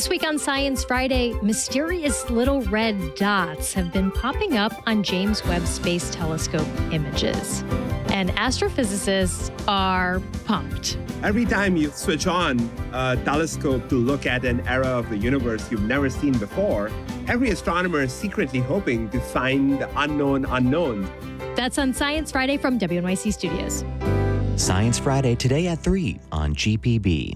This week on Science Friday, mysterious little red dots have been popping up on James Webb Space Telescope images. And astrophysicists are pumped. Every time you switch on a telescope to look at an era of the universe you've never seen before, every astronomer is secretly hoping to find the unknown unknowns. That's on Science Friday from WNYC Studios. Science Friday today at 3 on GPB.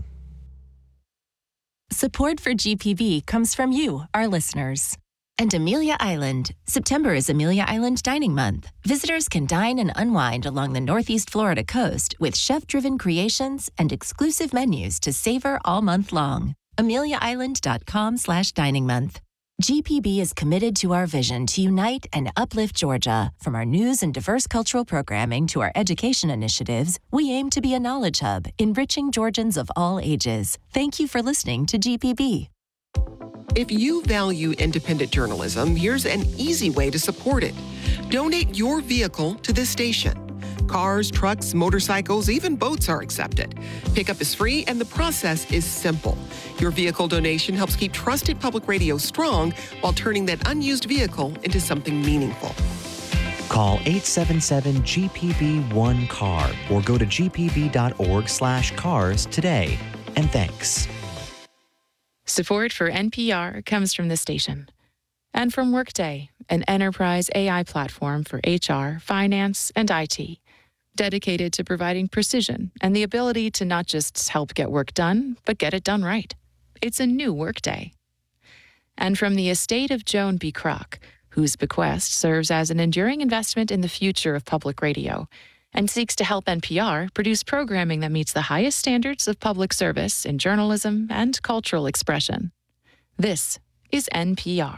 Support for GPB comes from you, our listeners. And Amelia Island. September is Amelia Island Dining Month. Visitors can dine and unwind along the Northeast Florida coast with chef-driven creations and exclusive menus to savor all month long. AmeliaIsland.com/dining month. GPB is committed to our vision to unite and uplift Georgia. From our news and diverse cultural programming to our education initiatives, we aim to be a knowledge hub, enriching Georgians of all ages. Thank you for listening to GPB. If you value independent journalism, here's an easy way to support it. Donate your vehicle to this station. Cars, trucks, motorcycles, even boats are accepted. Pickup is free and the process is simple. Your vehicle donation helps keep trusted public radio strong while turning that unused vehicle into something meaningful. Call 877-GPB-1-CAR or go to gpb.org/cars today. And thanks. Support for NPR comes from the station and from Workday, an enterprise AI platform for HR, finance, and IT, dedicated to providing precision and the ability to not just help get work done, but get it done right. It's a new Workday. And from the estate of Joan B. Kroc, whose bequest serves as an enduring investment in the future of public radio and seeks to help NPR produce programming that meets the highest standards of public service in journalism and cultural expression. This is NPR.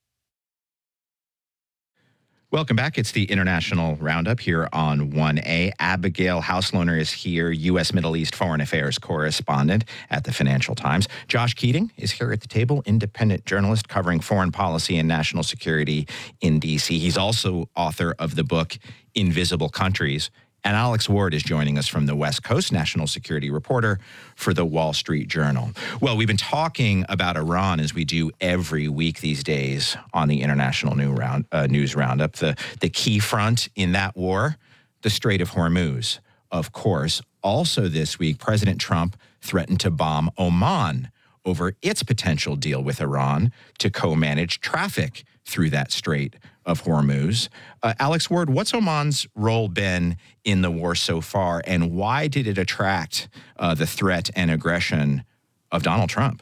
Welcome back. It's the International Roundup here on 1A. Abigail Houslohner is here, U.S. Middle East Foreign Affairs correspondent at the Financial Times. Josh Keating is here at the table, independent journalist covering foreign policy and national security in D.C. He's also author of the book Invisible Countries. And Alex Ward is joining us from the West Coast, national security reporter for the Wall Street Journal. Well, we've been talking about Iran as we do every week these days on the International News Roundup. The key front in that war, the Strait of Hormuz. Of course, also this week, President Trump threatened to bomb Oman over its potential deal with Iran to co-manage traffic through that Strait of Hormuz. Alex Ward, what's Oman's role been in the war so far, and why did it attract the threat and aggression of Donald Trump?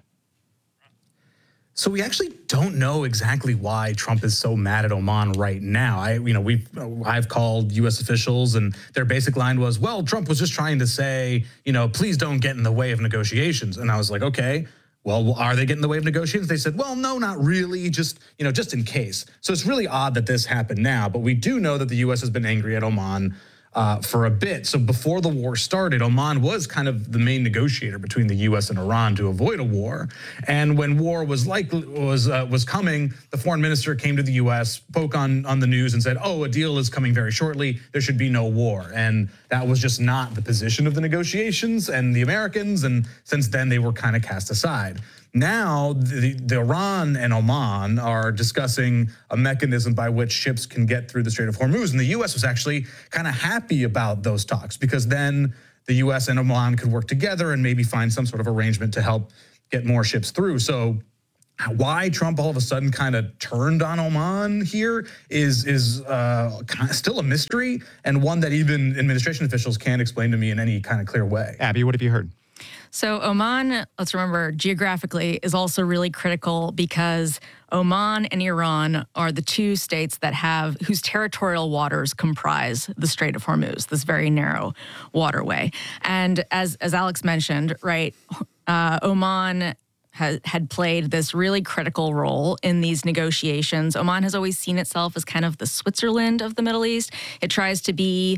So we actually don't know exactly why Trump is so mad at Oman right now. I've called U.S. officials, and their basic line was, "Well, Trump was just trying to say, please don't get in the way of negotiations." And I was like, okay. Well, are they getting in the way of negotiations? They said, well, no, not really, just in case. So it's really odd that this happened now, but we do know that the U.S. has been angry at Oman for a bit. So before the war started, Oman was kind of the main negotiator between the U.S. and Iran to avoid a war. And when war was coming, the foreign minister came to the U.S., spoke on the news and said, oh, a deal is coming very shortly. There should be no war. And that was just not the position of the negotiations and the Americans. And since then, they were kind of cast aside. Now, the Iran and Oman are discussing a mechanism by which ships can get through the Strait of Hormuz. And the U.S. was actually kind of happy about those talks because then the U.S. and Oman could work together and maybe find some sort of arrangement to help get more ships through. So why Trump all of a sudden kind of turned on Oman here is kind of still a mystery, and one that even administration officials can't explain to me in any kind of clear way. Abby, what have you heard? So Oman, let's remember, geographically is also really critical because Oman and Iran are the two states that whose territorial waters comprise the Strait of Hormuz, this very narrow waterway. And as Alex mentioned, right, Oman had played this really critical role in these negotiations. Oman has always seen itself as kind of the Switzerland of the Middle East. It tries to be,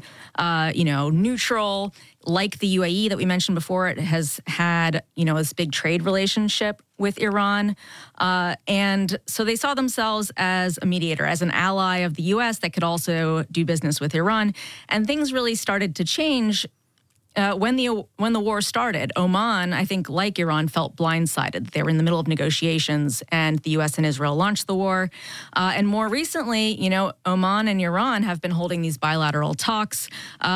neutral. Like the UAE that we mentioned before, it has had, this big trade relationship with Iran. And so they saw themselves as a mediator, as an ally of the U.S. that could also do business with Iran. And things really started to change when the war started, Oman, I think, like Iran, felt blindsided. They were in the middle of negotiations, and the U.S. and Israel launched the war. And more recently, Oman and Iran have been holding these bilateral talks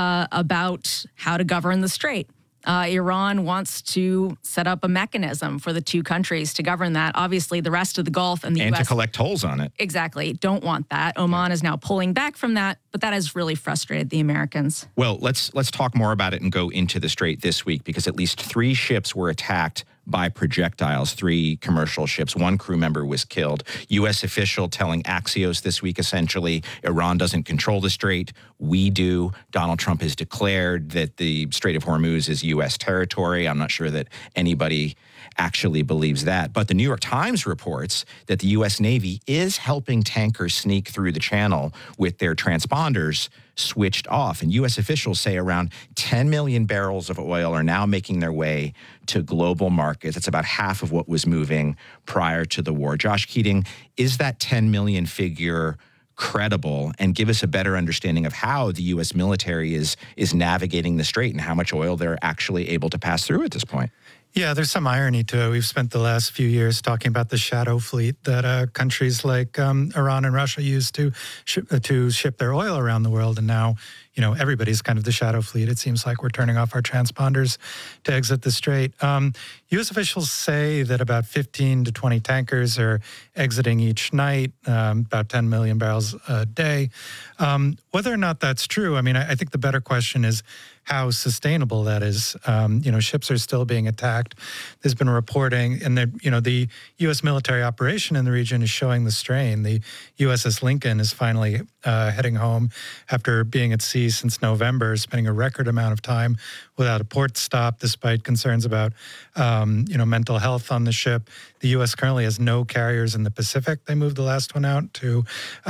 about how to govern the strait. Iran wants to set up a mechanism for the two countries to govern that. Obviously, the rest of the Gulf and the U.S. And to collect tolls on it. Exactly. Don't want that. Oman is now pulling back from that, but that has really frustrated the Americans. Well, let's talk more about it and go into the strait this week, because at least 3 ships were attacked by projectiles, 3 commercial ships. 1 crew member was killed. U.S. official telling Axios this week, essentially, Iran doesn't control the strait. We do. Donald Trump has declared that the Strait of Hormuz is U.S. territory. I'm not sure that anybody actually believes that. But the New York Times reports that the U.S. Navy is helping tankers sneak through the channel with their transponders switched off. And U.S. officials say around 10 million barrels of oil are now making their way to global markets. That's about half of what was moving prior to the war. Josh Keating, is that 10 million figure credible? And give us a better understanding of how the U.S. military is navigating the strait and how much oil they're actually able to pass through at this point. Yeah, there's some irony to it. We've spent the last few years talking about the shadow fleet that countries like Iran and Russia use to ship their oil around the world. And now, everybody's kind of the shadow fleet. It seems like we're turning off our transponders to exit the strait. U.S. officials say that about 15 to 20 tankers are exiting each night, about 10 million barrels a day. Whether or not that's true, I think the better question is how sustainable that is. Ships are still being attacked. There's been reporting, and the U.S. military operation in the region is showing the strain. The USS Lincoln is finally heading home after being at sea since November, spending a record amount of time without a port stop, despite concerns about mental health on the ship. The U.S. currently has no carriers in the Pacific. They moved the last one out to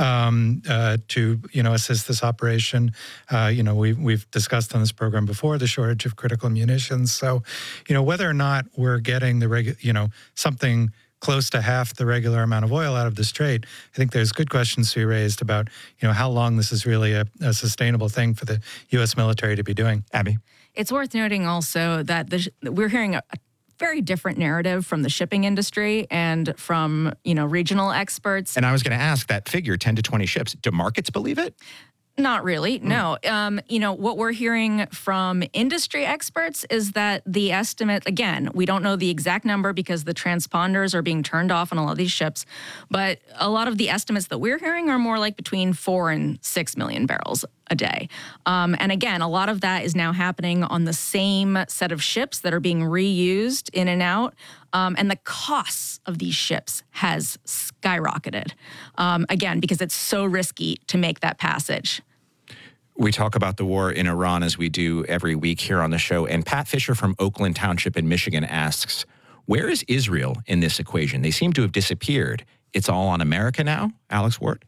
assist this operation. We've discussed on this program before the shortage of critical munitions. So, whether or not we're getting something close to half the regular amount of oil out of the strait, I think there's good questions to be raised about, how long this is really a sustainable thing for the U.S. military to be doing. Abby? It's worth noting also that we're hearing a very different narrative from the shipping industry and from, regional experts. And I was going to ask that figure, 10 to 20 ships. Do markets believe it? Not really, no. What we're hearing from industry experts is that the estimate, again, we don't know the exact number because the transponders are being turned off on a lot of these ships, but a lot of the estimates that we're hearing are more like between 4 and 6 million barrels a day. And again, a lot of that is now happening on the same set of ships that are being reused in and out. And the costs of these ships has skyrocketed, again, because it's so risky to make that passage. We talk about the war in Iran as we do every week here on the show. And Pat Fisher from Oakland Township in Michigan asks, where is Israel in this equation? They seem to have disappeared. It's all on America now? Alex Ward?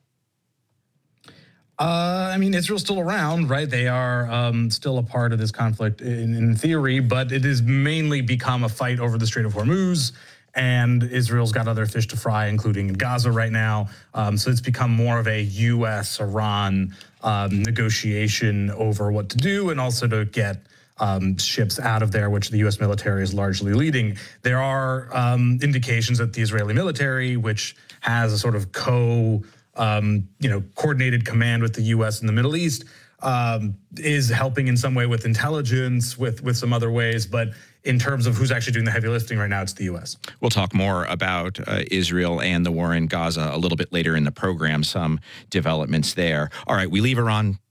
Israel's still around, right? They are still a part of this conflict in theory, but it has mainly become a fight over the Strait of Hormuz, and Israel's got other fish to fry, including in Gaza right now. So it's become more of a U.S.-Iran negotiation over what to do and also to get ships out of there, which the U.S. military is largely leading. There are indications that the Israeli military, which has a sort of coordinated command with the U.S. in the Middle East, is helping in some way with intelligence, with some other ways. But in terms of who's actually doing the heavy lifting right now, it's the U.S. We'll talk more about Israel and the war in Gaza a little bit later in the program, some developments there. All right, we leave Iran